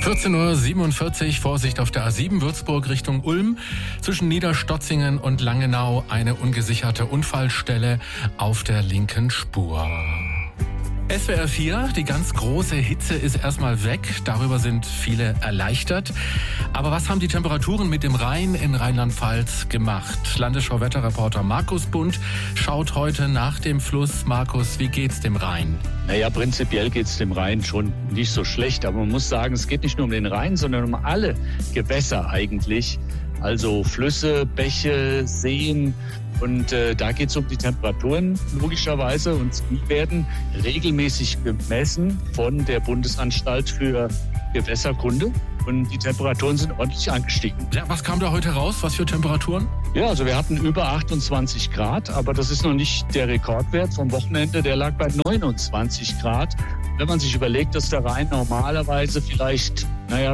14:47 Uhr, Vorsicht auf der A7 Würzburg Richtung Ulm. Zwischen Niederstotzingen und Langenau eine ungesicherte Unfallstelle auf der linken Spur. SWR 4, die ganz große Hitze ist erstmal weg. Darüber sind viele erleichtert. Aber was haben die Temperaturen mit dem Rhein in Rheinland-Pfalz gemacht? Landesschau-Wetterreporter Markus Bund schaut heute nach dem Fluss. Markus, wie geht's dem Rhein? Naja, prinzipiell geht's dem Rhein schon nicht so schlecht. Aber man muss sagen, es geht nicht nur um den Rhein, sondern um alle Gewässer eigentlich. Also Flüsse, Bäche, Seen. Und da geht es um die Temperaturen logischerweise. Und die werden regelmäßig gemessen von der Bundesanstalt für Gewässerkunde. Und die Temperaturen sind ordentlich angestiegen. Ja, was kam da heute raus? Was für Temperaturen? Ja, also wir hatten über 28 Grad, aber das ist noch nicht der Rekordwert vom Wochenende. Der lag bei 29 Grad. Wenn man sich überlegt, dass der Rhein normalerweise vielleicht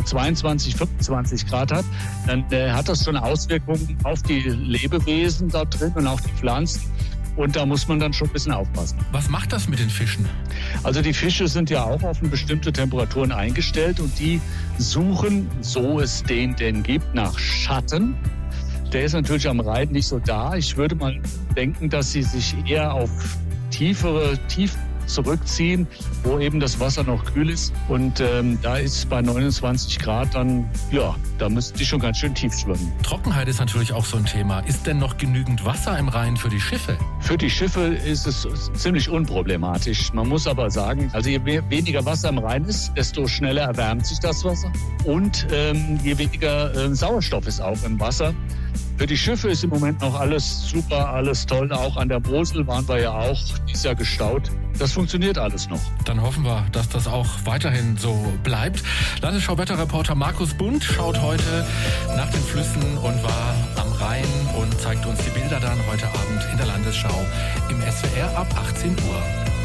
22, 25 Grad hat, dann hat das schon Auswirkungen auf die Lebewesen da drin und auch die Pflanzen. Und da muss man dann schon ein bisschen aufpassen. Was macht das mit den Fischen? Also die Fische sind ja auch auf bestimmte Temperaturen eingestellt und die suchen, so es den denn gibt, nach Schatten. Der ist natürlich am Rhein nicht so da. Ich würde mal denken, dass sie sich eher auf tiefere Tiefen zurückziehen, wo eben das Wasser noch kühl ist. Und da ist bei 29 Grad dann, ja, da müssten die schon ganz schön tief schwimmen. Trockenheit ist natürlich auch so ein Thema. Ist denn noch genügend Wasser im Rhein für die Schiffe? Für die Schiffe ist es ziemlich unproblematisch. Man muss aber sagen, also je weniger Wasser im Rhein ist, desto schneller erwärmt sich das Wasser. Und je weniger Sauerstoff ist auch im Wasser. Für die Schiffe ist im Moment noch alles super, alles toll. Auch an der Mosel waren wir ja auch, die ist ja gestaut. Das funktioniert alles noch. Dann hoffen wir, dass das auch weiterhin so bleibt. Landesschau-Wetterreporter Markus Bund schaut heute nach den Flüssen und war am Rhein und zeigt uns die Bilder dann heute Abend in der Landesschau im SWR ab 18 Uhr.